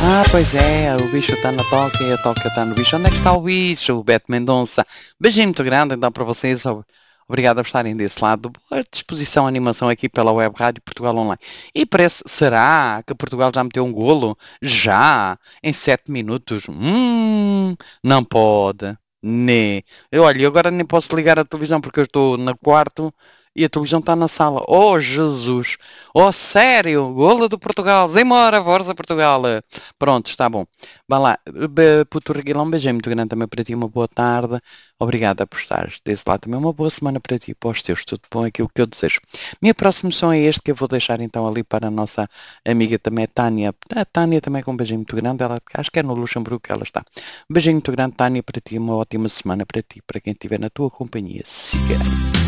Ah, pois é, o bicho está na toca e a toca está no bicho. Onde é que está o bicho? O Beto Mendonça. Beijinho muito grande então para vocês. Obrigado por estarem desse lado. Boa disposição, animação aqui pela Web Rádio Portugal Online. E parece, será que Portugal já meteu um golo? Já? Em 7 minutos? Não pode. Né. Olha, eu agora nem posso ligar a televisão porque eu estou no quarto e a televisão está na sala. Oh, Jesus! Oh, sério? Golo do Portugal! Demora, força Portugal! Pronto, está bom. Vá lá. Puto Reguilão, um beijinho muito grande também para ti. Uma boa tarde. Obrigada por estares desse lado também. Uma boa semana para ti e para os teus. Tudo bom, aquilo que eu desejo. Minha próxima missão é este que eu vou deixar então ali para a nossa amiga também, Tânia. A Tânia também com um beijinho muito grande. Ela, acho que é no Luxemburgo que ela está. Um beijinho muito grande, Tânia, para ti. Uma ótima semana para ti, para quem estiver na tua companhia. Siga.